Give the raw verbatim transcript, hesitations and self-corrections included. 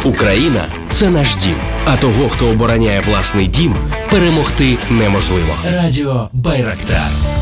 Україна – це наш дім. А того, хто обороняє власний дім, перемогти неможливо. Радіо Байрактар.